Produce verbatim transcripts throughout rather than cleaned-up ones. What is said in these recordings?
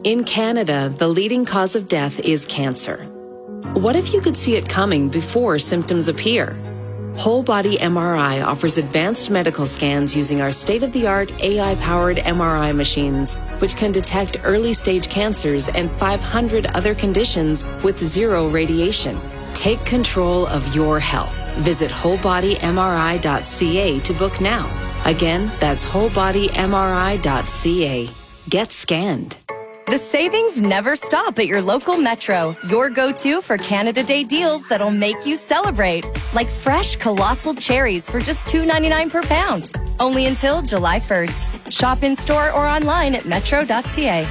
In Canada, the leading cause of death is cancer. What if you could see it coming before symptoms appear? Whole Body M R I offers advanced medical scans using our state-of-the-art A I-powered M R I machines, which can detect early-stage cancers and five hundred other conditions with zero radiation. Take control of your health. Visit whole body m r i dot c a to book now. Again, that's whole body m r i dot c a. Get scanned. The savings never stop at your local Metro. Your go-to for Canada Day deals that'll make you celebrate. Like fresh colossal cherries for just two ninety-nine per pound. Only until July first. Shop in-store or online at metro dot c a.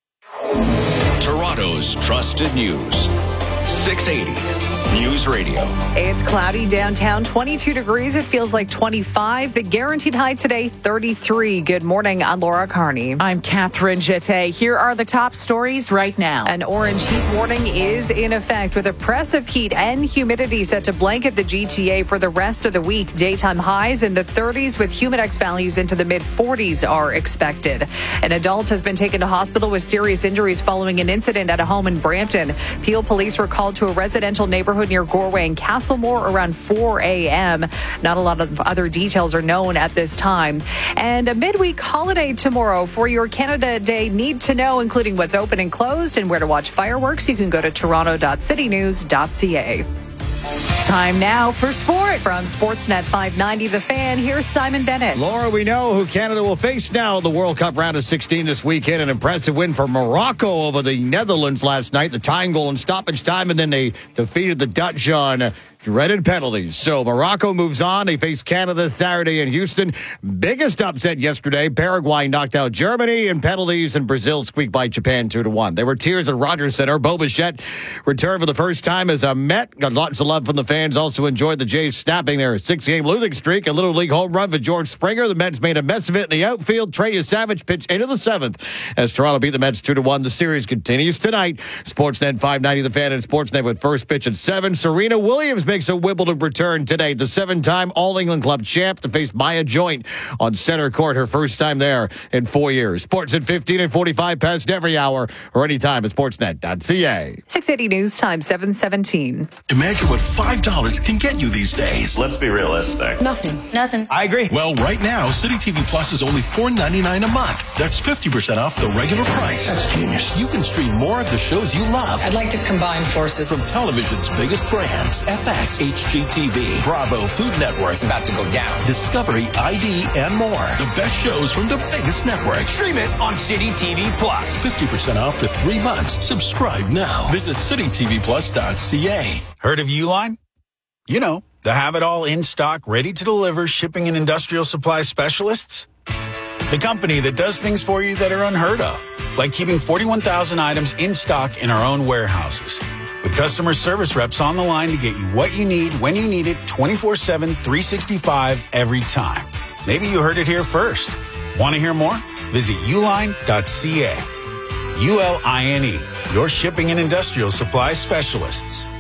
Toronto's trusted news. six eighty News Radio. It's cloudy downtown, twenty-two degrees. It feels like twenty-five. The guaranteed high today, thirty-three. Good morning. I'm Laura Carney. I'm Catherine Jette. Here are the top stories right now. An orange heat warning is in effect with oppressive heat and humidity set to blanket the G T A for the rest of the week. Daytime highs in the thirties with humidex values into the mid forties are expected. An adult has been taken to hospital with serious injuries following an incident at a home in Brampton. Peel police were called to a residential neighborhood near Goreway and Castlemore around four a.m. Not a lot of other details are known at this time. And a midweek holiday tomorrow for your Canada Day need to know, including what's open and closed and where to watch fireworks. You can go to toronto dot city news dot c a. Time now for sports. From Sportsnet five ninety The Fan, here's Simon Bennett. Laura, we know who Canada will face now in the World Cup round of sixteen this weekend. An impressive win for Morocco over the Netherlands last night. The tying goal in stoppage time, and then they defeated the Dutch on dreaded penalties. So Morocco moves on. They face Canada Saturday in Houston. Biggest upset yesterday. Paraguay knocked out Germany in penalties, and Brazil squeaked by Japan two to one. There were tears at Rogers Center. Bo Bichette returned for the first time as a Met. Got lots of love from the fans. Also enjoyed the Jays snapping their six-game losing streak. A Little League home run for George Springer. The Mets made a mess of it in the outfield. Trey Savage pitched into the seventh as Toronto beat the Mets two to one. The series continues tonight. Sportsnet five ninety The Fan and Sportsnet with first pitch at seven. Serena Williams makes a Wimbledon return today. The seven-time All-England Club champ to face Maya Joint on center court. Her first time there in four years. Sports at fifteen and forty-five past every hour or anytime at sportsnet dot c a. six eighty News Time, seven seventeen. Imagine what five dollars can get you these days. Let's be realistic. Nothing. Nothing. I agree. Well, right now, City T V Plus is only four ninety-nine a month. That's fifty percent off the regular price. That's genius. You can stream more of the shows you love. I'd like to combine forces. From television's biggest brands, F X, H G T V, Bravo, Food Network. It's about to go down. Discovery, I D, and more. The best shows from the biggest networks. Stream it on City T V Plus. fifty percent off for three months. Subscribe now. Visit city t v plus dot c a. Heard of Uline? You know, the have-it-all in-stock, ready-to-deliver shipping and industrial supply specialists. The company that does things for you that are unheard of, like keeping forty-one thousand items in stock in our own warehouses. With customer service reps on the line to get you what you need, when you need it, twenty-four seven, three sixty-five, every time. Maybe you heard it here first. Want to hear more? Visit uline dot c a. U L I N E, your shipping and industrial supply specialists.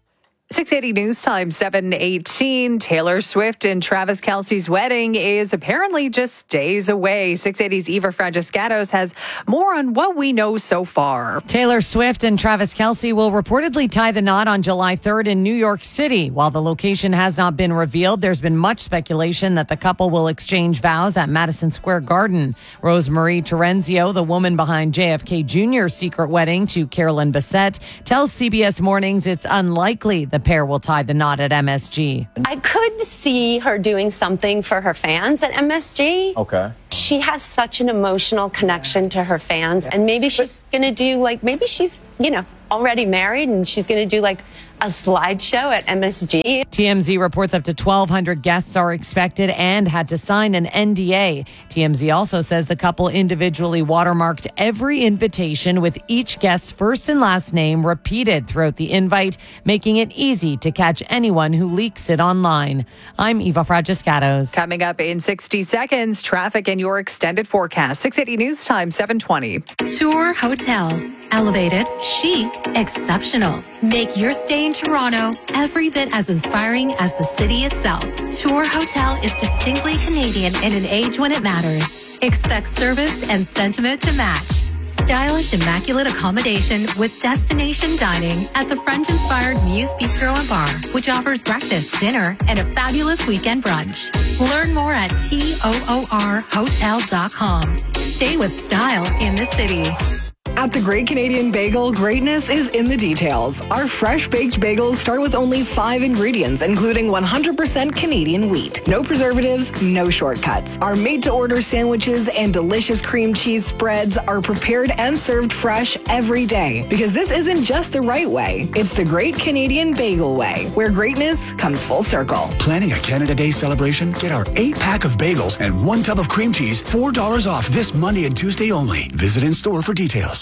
six eighty News Time, seven eighteen. Taylor Swift and Travis Kelce's wedding is apparently just days away. six eighty's Eva Fragiscatos has more on what we know so far. Taylor Swift and Travis Kelce will reportedly tie the knot on July third in New York City. While the location has not been revealed, there's been much speculation that the couple will exchange vows at Madison Square Garden. Rosemarie Terenzio, the woman behind J F K Junior's secret wedding to Carolyn Bessette, tells C B S Mornings it's unlikely the pair will tie the knot at M S G. I could see her doing something for her fans at M S G. Okay. She has such an emotional connection to her fans, and maybe she's going to do like, maybe she's, you know, already married and she's going to do like a slideshow at M S G. T M Z reports up to twelve hundred guests are expected and had to sign an N D A. T M Z also says the couple individually watermarked every invitation with each guest's first and last name repeated throughout the invite, making it easy to catch anyone who leaks it online. I'm Eva Fragiscatos. Coming up in sixty seconds, traffic and your extended forecast. six eighty News Time, seven twenty. Tour Hotel. Elevated, chic, exceptional. Make your stay in Toronto every bit as inspiring as the city itself. Tour Hotel is distinctly Canadian in an age when it matters. Expect service and sentiment to match. Stylish, immaculate accommodation with destination dining at the French-inspired Muse Bistro and Bar, which offers breakfast, dinner, and a fabulous weekend brunch. Learn more at toor hotel dot com. Stay with style in the city. At the Great Canadian Bagel, greatness is in the details. Our fresh baked bagels start with only five ingredients, including one hundred percent Canadian wheat. No preservatives, no shortcuts. Our made-to-order sandwiches and delicious cream cheese spreads are prepared and served fresh every day. Because this isn't just the right way, it's the Great Canadian Bagel way, where greatness comes full circle. Planning a Canada Day celebration? Get our eight-pack of bagels and one tub of cream cheese, four dollars off this Monday and Tuesday only. Visit in-store for details.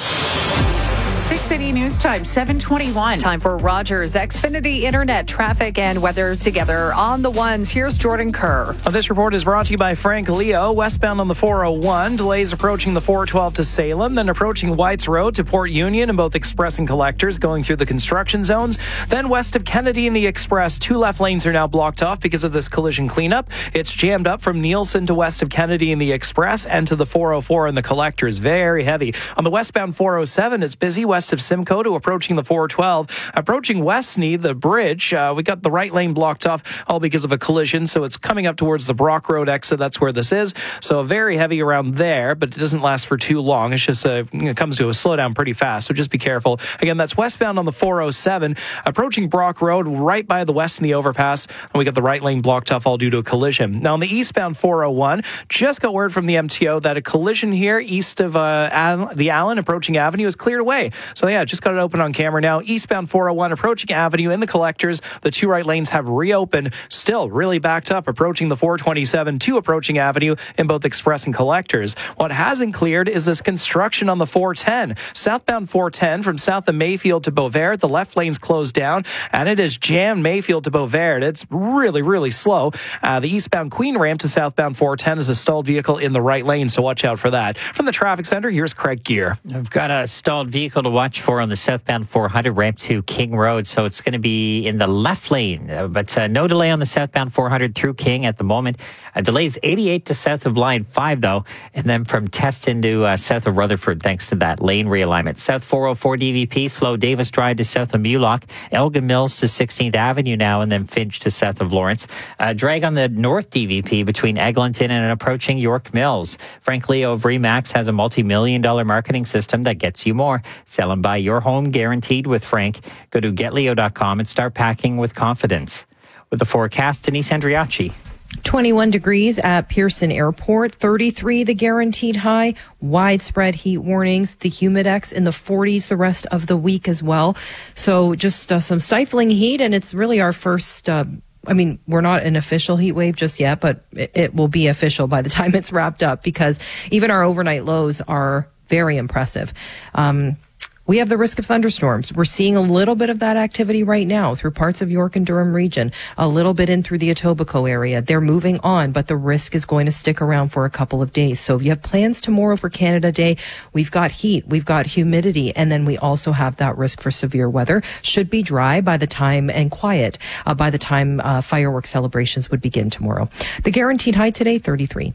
six eighty News Time, seven twenty-one. Time for Rogers Xfinity Internet traffic and weather together on the ones. Here's Jordan Kerr. Well, this report is brought to you by Frank Leo. Westbound on the four oh one. Delays approaching the four twelve to Salem, then approaching Whites Road to Port Union in both Express and Collectors going through the construction zones. Then west of Kennedy in the Express, two left lanes are now blocked off because of this collision cleanup. It's jammed up from Nielsen to west of Kennedy in the Express and to the four oh four in the Collectors. Very heavy. On the westbound four oh seven, it's busy west of Simcoe to approaching the four twelve. Approaching Westney, the bridge, uh, we got the right lane blocked off, all because of a collision. So it's coming up towards the Brock Road exit. That's where this is. So very heavy around there, but it doesn't last for too long. It's just uh, it comes to a slowdown pretty fast. So just be careful. Again, that's westbound on the four oh seven, approaching Brock Road right by the Westney overpass. And we got the right lane blocked off, all due to a collision. Now on the eastbound four oh one, just got word from the M T O that a collision here east of uh, Al- the Allen approaching Avenue is cleared away. So yeah, just got it open on camera now. Eastbound four oh one approaching Avenue in the Collectors. The two right lanes have reopened. Still really backed up approaching the four twenty-seven to approaching Avenue in both Express and Collectors. What hasn't cleared is this construction on the four ten. Southbound four ten from south of Mayfield to Beauvert. The left lane's closed down and it is jammed Mayfield to Beauvert. It's really, really slow. Uh, the eastbound Queen ramp to southbound four ten is a stalled vehicle in the right lane, so watch out for that. From the traffic center, here's Craig Gear. I've got a stalled vehicle to watch for on the southbound four hundred ramp to King Road, so it's going to be in the left lane, uh, but uh, no delay on the southbound four hundred through King at the moment. Uh, delays eighty-eight to south of line five, though, and then from Teston to uh, south of Rutherford, thanks to that lane realignment. South four oh four D V P, slow Davis Drive to south of Mulock, Elgin Mills to sixteenth Avenue now, and then Finch to south of Lawrence. Uh, drag on the north D V P between Eglinton and approaching York Mills. Frank Leo of Remax has a multi-million dollar marketing system that gets you more. Sell and buy your home guaranteed with Frank. Go to get leo dot com and start packing with confidence. With the forecast, Denise Andriacci. twenty-one degrees at Pearson Airport, thirty-three the guaranteed high, widespread heat warnings, the humidex in the forties the rest of the week as well. So just uh, some stifling heat, and it's really our first, uh, I mean, we're not an official heat wave just yet, but it, it will be official by the time it's wrapped up, because even our overnight lows are very impressive. Um, We have the risk of thunderstorms. We're seeing a little bit of that activity right now through parts of York and Durham region, a little bit in through the Etobicoke area. They're moving on, but the risk is going to stick around for a couple of days. So if you have plans tomorrow for Canada Day, we've got heat, we've got humidity, and then we also have that risk for severe weather. Should be dry by the time and quiet uh, by the time uh, fireworks celebrations would begin tomorrow. The guaranteed high today, thirty-three.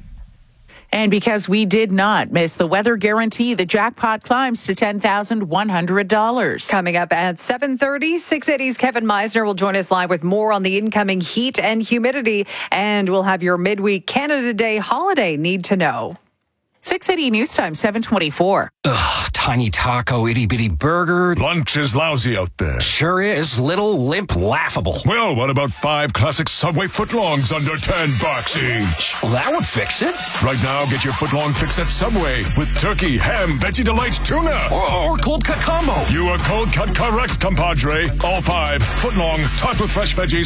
And because we did not miss the weather guarantee, the jackpot climbs to ten thousand one hundred dollars. Coming up at seven thirty, six eighty's Kevin Meisner will join us live with more on the incoming heat and humidity. And we'll have your midweek Canada Day holiday need to know. six eighty News Time, seven twenty-four. Ugh, tiny taco, itty bitty burger. Lunch is lousy out there. Sure is. Little, limp, laughable. Well, what about five classic Subway footlongs under ten bucks each? Well, that would fix it. Right now, get your footlong fix at Subway with turkey, ham, veggie delights, tuna. Or, or cold cut combo. You are cold cut correct, compadre. All five footlong, topped with fresh veggies